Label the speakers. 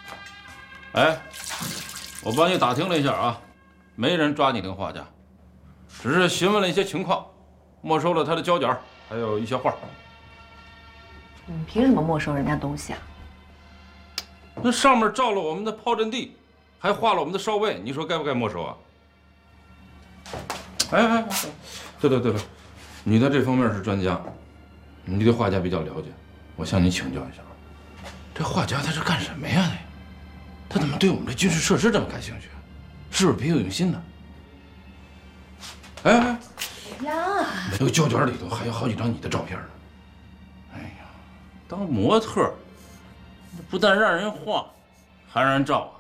Speaker 1: 哎，我帮你打听了一下啊，没人抓你那个画家，只是询问了一些情况，没收了他的胶卷，还有一些画。
Speaker 2: 你们凭什么没收人家东西啊？
Speaker 1: 那上面照了我们的炮阵地，还画了我们的哨位，你说该不该没收啊？哎，对，你在这方面是专家，你对画家比较了解，我向你请教一下，这画家他是干什么呀？他怎么对我们这军事设施这么感兴趣？是不是别有用心呢？哎，
Speaker 2: 呀，
Speaker 1: 那个胶卷里头还有好几张你的照片呢。哎呀，当模特，不但让人画，还让人照啊！